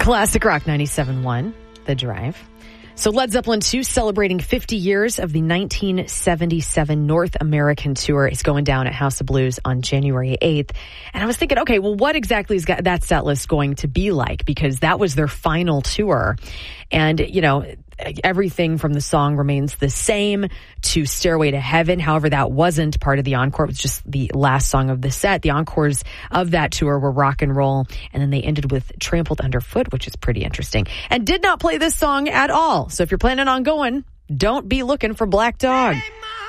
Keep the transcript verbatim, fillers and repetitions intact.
Classic Rock ninety-seven point one, The Drive. So Led Zeppelin two celebrating fifty years of the nineteen seventy-seven North American tour is going down at House of Blues on January eighth. And I was thinking, okay, well, what exactly is that set list going to be like? Because that was their final tour. And, you know, everything from the song Remains the Same to Stairway to Heaven. However, that wasn't part of the encore. It was just the last song of the set. The encores of that tour were Rock and Roll, and then they ended with Trampled Underfoot, which is pretty interesting. And did not play this song at all. So if you're planning on going, don't be looking for Black Dog. Hey,